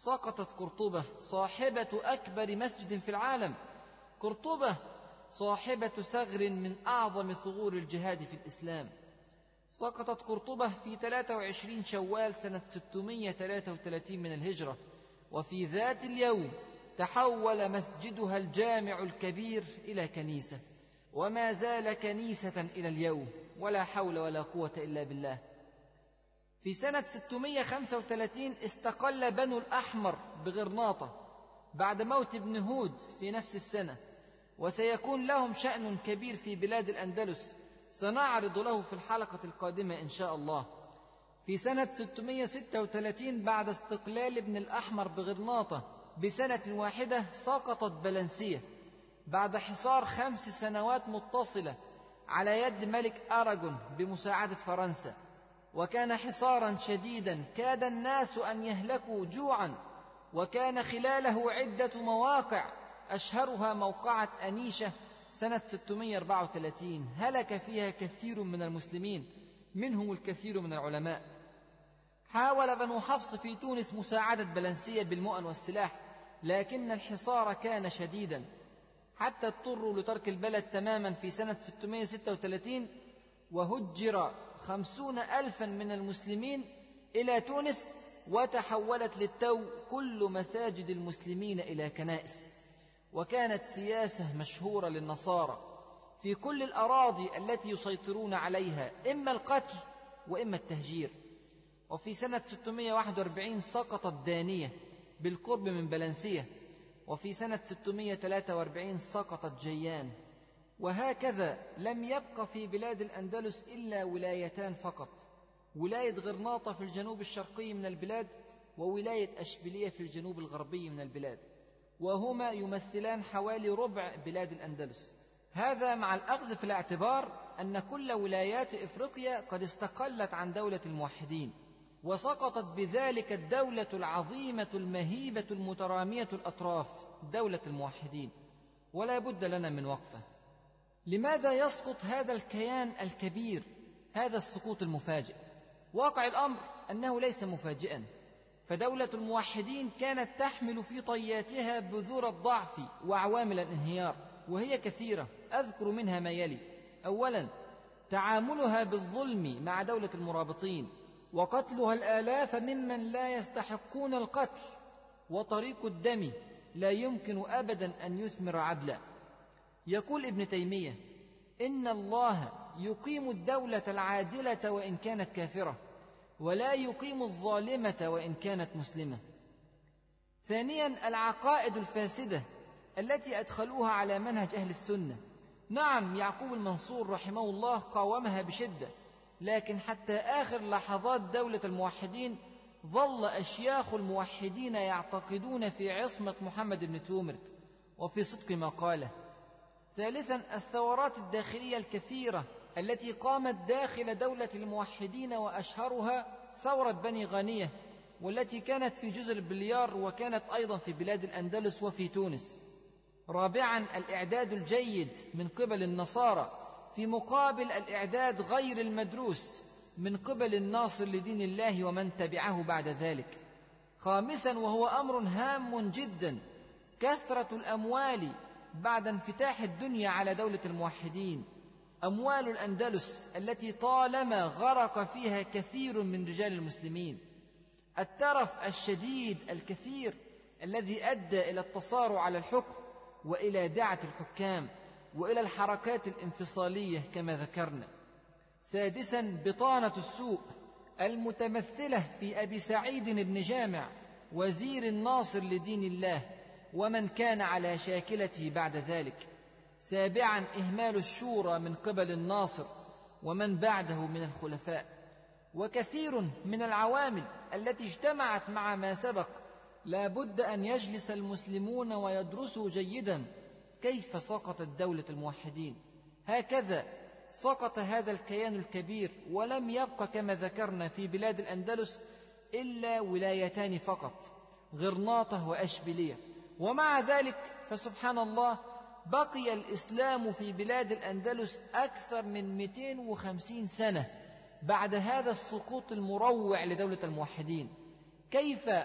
سقطت قرطبة صاحبة أكبر مسجد في العالم. قرطبة صاحبة ثغر من أعظم ثغور الجهاد في الإسلام. سقطت قرطبة في 23 شوال سنة 633 من الهجرة، وفي ذات اليوم تحول مسجدها الجامع الكبير إلى كنيسة، وما زال كنيسة إلى اليوم، ولا حول ولا قوة إلا بالله. في سنة 635 استقل بنو الأحمر بغرناطة بعد موت ابن هود في نفس السنة، وسيكون لهم شأن كبير في بلاد الأندلس سنعرض له في الحلقة القادمة إن شاء الله. في سنة 636 بعد استقلال ابن الأحمر بغرناطة بسنة واحدة سقطت بلنسية بعد حصار 5 سنوات متصلة على يد ملك أراغون بمساعدة فرنسا، وكان حصارا شديدا كاد الناس أن يهلكوا جوعا، وكان خلاله عدة مواقع أشهرها موقعة أنيشة سنة 634 هلك فيها كثير من المسلمين منهم الكثير من العلماء. حاول بنو حفص في تونس مساعدة بلنسية بالمؤن والسلاح، لكن الحصار كان شديدا حتى اضطروا لترك البلد تماما في سنة 636، وهجر 50,000 من المسلمين إلى تونس، وتحولت للتو كل مساجد المسلمين إلى كنائس. وكانت سياسة مشهورة للنصارى في كل الأراضي التي يسيطرون عليها إما القتل وإما التهجير. وفي سنة 641 سقطت دانية بالقرب من بلنسية، وفي سنة 643 سقطت جيان. وهكذا لم يبق في بلاد الأندلس إلا ولايتان فقط، ولاية غرناطة في الجنوب الشرقي من البلاد، وولاية أشبيلية في الجنوب الغربي من البلاد، وهما يمثلان حوالي ربع بلاد الأندلس. هذا مع الأخذ في الاعتبار أن كل ولايات إفريقيا قد استقلت عن دولة الموحدين، وسقطت بذلك الدولة العظيمة المهيبة المترامية الأطراف دولة الموحدين. ولا بد لنا من وقفة. لماذا يسقط هذا الكيان الكبير هذا السقوط المفاجئ؟ واقع الأمر أنه ليس مفاجئا، فدولة الموحدين كانت تحمل في طياتها بذور الضعف وعوامل الانهيار، وهي كثيرة، أذكر منها ما يلي. أولا، تعاملها بالظلم مع دولة المرابطين، وقتلها الآلاف ممن لا يستحقون القتل، وطريق الدم لا يمكن أبدا أن يثمر عدلا. يقول ابن تيمية: إن الله يقيم الدولة العادلة وإن كانت كافرة، ولا يقيم الظالمة وإن كانت مسلمة. ثانيا، العقائد الفاسدة التي أدخلوها على منهج أهل السنة. نعم، يعقوب المنصور رحمه الله قاومها بشدة، لكن حتى آخر لحظات دولة الموحدين ظل أشياخ الموحدين يعتقدون في عصمة محمد بن تومرت وفي صدق ما قاله. ثالثا، الثورات الداخلية الكثيرة التي قامت داخل دولة الموحدين، وأشهرها ثورة بني غانية، والتي كانت في جزر بليار، وكانت أيضا في بلاد الأندلس وفي تونس. رابعا، الإعداد الجيد من قبل النصارى في مقابل الإعداد غير المدروس من قبل الناصر لدين الله ومن تبعه بعد ذلك. خامسا، وهو أمر هام جدا، كثرة الأموال بعد انفتاح الدنيا على دولة الموحدين، أموال الأندلس التي طالما غرق فيها كثير من رجال المسلمين. الترف الشديد الكثير الذي أدى إلى التصارع على الحكم، وإلى دعة الحكام، وإلى الحركات الانفصالية كما ذكرنا. سادسا، بطانة السوء المتمثلة في أبي سعيد بن جامع وزير الناصر لدين الله ومن كان على شاكلته بعد ذلك. سابعا، إهمال الشورى من قبل الناصر ومن بعده من الخلفاء. وكثير من العوامل التي اجتمعت مع ما سبق لا بد أن يجلس المسلمون ويدرسوا جيدا كيف سقطت دولة الموحدين. هكذا سقط هذا الكيان الكبير، ولم يبق كما ذكرنا في بلاد الأندلس إلا ولايتان فقط، غرناطة وأشبيلية. ومع ذلك فسبحان الله بقي الإسلام في بلاد الأندلس أكثر من 250 سنة بعد هذا السقوط المروع لدولة الموحدين. كيف